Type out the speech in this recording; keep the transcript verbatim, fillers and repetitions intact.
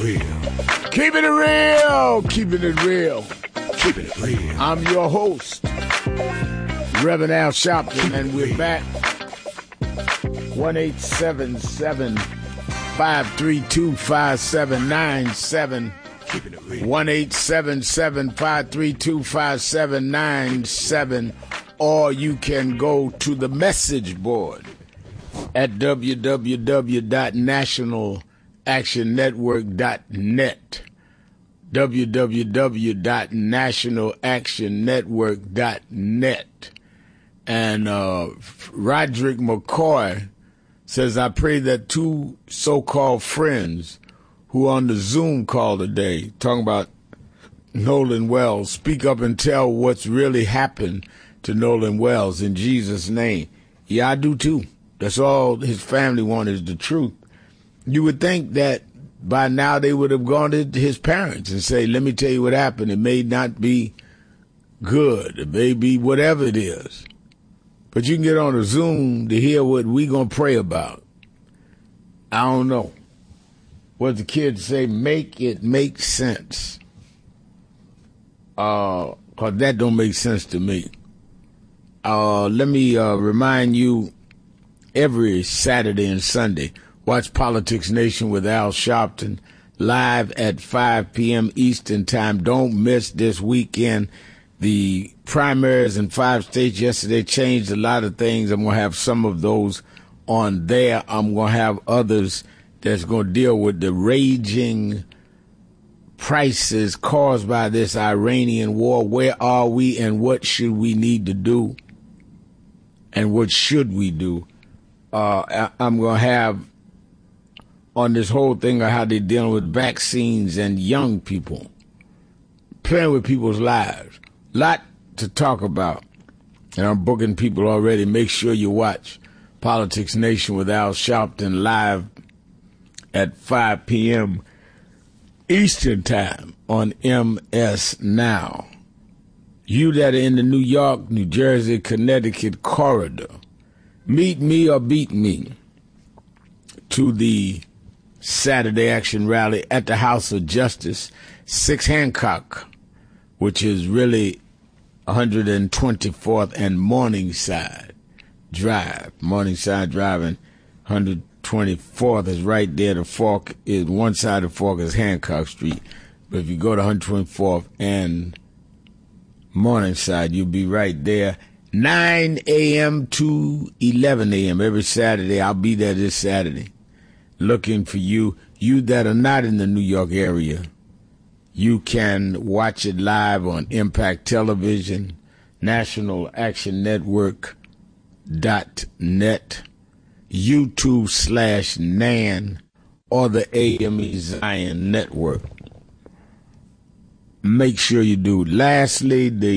real. Keeping it real. Keeping it real. Keeping it real. I'm your host, Reverend Al Sharpton, and we're back. one eight seven seven, five three two, five seven nine seven. Keeping it real. one eight seven seven, five three two, five seven nine seven. Or you can go to the message board at w w w dot national action network dot net. w w w dot national action network dot net. And uh, Roderick McCoy says, I pray that two so-called friends who on the Zoom call today, talking about Nolan Wells, speak up and tell what's really happened to Nolan Wells in Jesus' name. Yeah, I do too. That's all his family want is the truth. You would think that by now they would have gone to his parents and say, let me tell you what happened. It may not be good. It may be whatever it is. But you can get on a Zoom to hear what we going to pray about. I don't know. What the kids say, make it make sense. Uh, 'cause that don't make sense to me. Uh, let me uh, remind you, every Saturday and Sunday, watch Politics Nation with Al Sharpton live at five p.m. Eastern Time. Don't miss this weekend. The primaries in five states yesterday changed a lot of things. I'm going to have some of those on there. I'm going to have others that's going to deal with the raging prices caused by this Iranian war. Where are we and what should we need to do? And what should we do? Uh, I'm going to have on this whole thing of how they're dealing with vaccines and young people, playing with people's lives. Lot to talk about. And I'm booking people already. Make sure you watch Politics Nation with Al Sharpton live at five p.m. Eastern Time on M S Now. You that are in the New York, New Jersey, Connecticut corridor, meet me or beat me to the Saturday Action Rally at the House of Justice, six Hancock, which is really one hundred twenty-fourth and Morningside Drive. Morningside Drive and one hundred twenty-fourth is right there. The fork is one side of the fork is Hancock Street. But if you go to one hundred twenty-fourth and Morningside, you'll be right there. nine a.m. to eleven a.m. every Saturday. I'll be there this Saturday looking for you. You that are not in the New York area, you can watch it live on Impact Television, National Action Network dot net, YouTube slash Nan, or the A M E Zion Network. Make sure you do. Lastly, the